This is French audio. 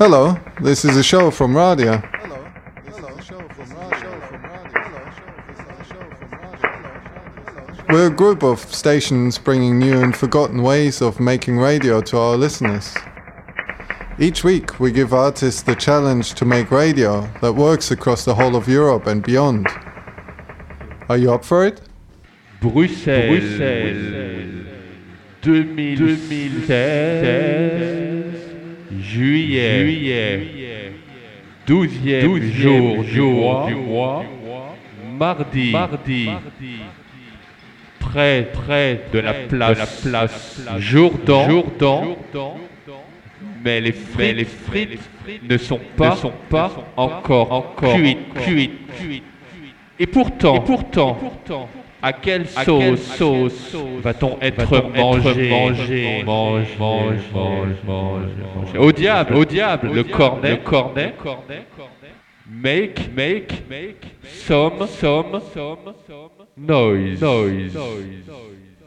Hello, this is a show from Radio. We're a group of stations bringing new and forgotten ways of making radio to our listeners. Each week we give artists the challenge to make radio that works across the whole of Europe and beyond. Are you up for it? Bruxelles 2016 Juillet 12e jour du mois Mardi près de la place Jourdan. Mais les frites ne sont pas encore cuites. Et pourtant, à quelle sauce va-t-on être mangé? Au diable, le cornet. Make some noise.